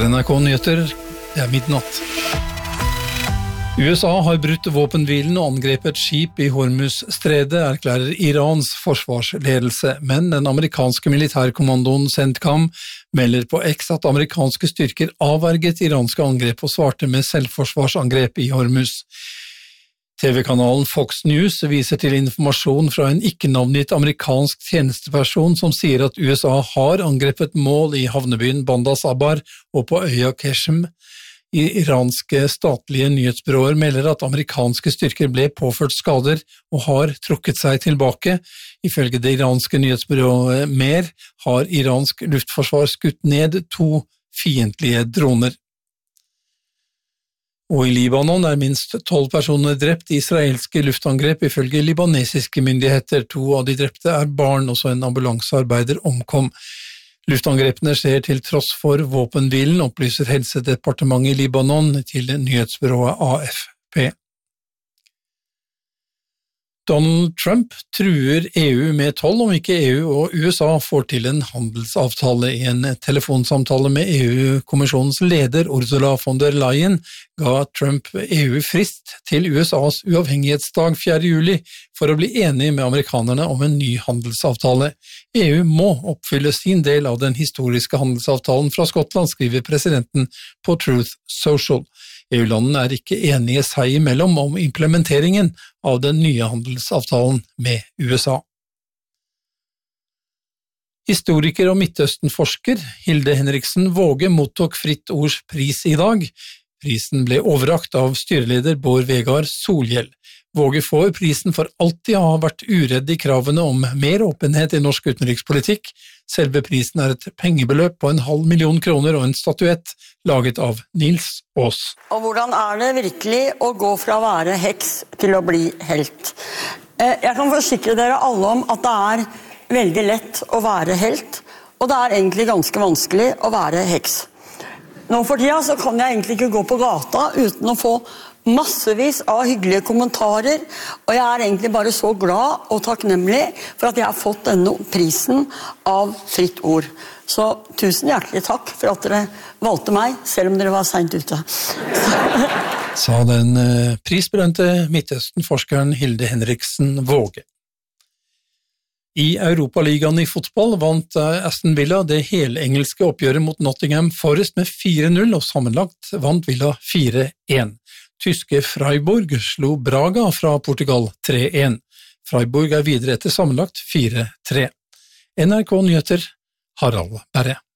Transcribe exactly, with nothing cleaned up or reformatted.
hører N R K Nyheter, det er midnatt. U S A har brutt våpenhvilen og angrepet skip i Hormuz-stredet, erklærer Irans forsvarsledelse, men den amerikanske militærkommandoen CENTCOM melder på X at amerikanske styrker avverget iranske angrep og svarte med selvforsvarsangrep i Hormuz. T V-kanalen Fox News viser til informasjon fra en ikke-navngitt amerikansk tjenesteperson som sier at U S A har angrepet mål i havnebyen Bandar Sabah og på øya Qeshm. Iranske statlige nyhetsbyråer melder at amerikanske styrker ble påført skader og har trukket seg tilbake. Ifølge det iranske nyhetsbyrået Mer har iransk luftforsvar skutt ned to fiendtlige droner. Og i Libanon er minst tolv personer drept i israelske luftangrep ifølge libanesiske myndigheter. To av de drepte er barn, også en ambulansearbeider omkom. Luftangrepene skjer til tross for våpenhvilen, opplyser Helsedepartementet i Libanon til nyhetsbyrået A F P. Donald Trump truer E U med toll om ikke E U og U S A får til en handelsavtale. I en telefonsamtale med E U-kommisjonens leder Ursula von der Leyen ga Trump E U frist til U S As uavhengighetsdag fjerde juli for å bli enig med amerikanerne om en ny handelsavtale. E U må oppfylle sin del av den historiske handelsavtalen fra Skottland, skriver presidenten på Truth Social. E U-landene er ikke enige seg imellom om implementeringen av den nye handelsavtalen med U S A. Historiker og Midtøsten-forsker Hilde Henriksen Våge mottok Fritt Ords pris i dag. Prisen ble overrakt av styreleder Bård Vegar Solhjell. Våge får prisen for alltid å ha vært uredd i kravene om mer åpenhet i norsk utenrikspolitikk. Selve prisen er et pengebeløp på en halv million kroner og en statuett laget av Nils Aas. Og hvordan er det virkelig å gå fra å være heks til å bli helt? Jeg kan forsikre dere alle om at det er veldig lett å være helt, og det er egentlig ganske vanskelig å være heks. Nå for tida så kan jeg egentlig ikke gå på gata uten å få massevis av hyggelige kommentarer, og jeg er egentlig bare så glad og takknemlig for at jeg har fått denne prisen av Fritt Ord. Så tusen hjertelig takk for at dere valgte meg, selv om dere var sent ute. Sa den prisbelønte Midtøsten-forskeren Hilde Henriksen Våge. I Europaligaen i fotball vant Aston Villa det helengelske oppgjøret mot Nottingham Forest med fire null, og sammenlagt vant Villa fire én. Tyske Freiburg slo Braga fra Portugal tre én. Freiburg er videre etter sammenlagt fire tre. N R K Nyheter, Harald Berre.